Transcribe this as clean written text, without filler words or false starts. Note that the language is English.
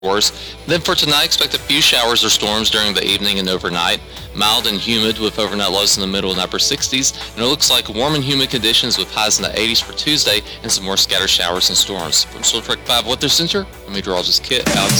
showers. Then for tonight, expect a few showers or storms during the evening and overnight. Mild and humid with overnight lows in the middle and upper 60s. And it looks like warm and humid conditions with highs in the 80s for Tuesday and some more scattered showers and storms. From Solar Trek 5 Weather Center, I'm meteorologist Kit Alex.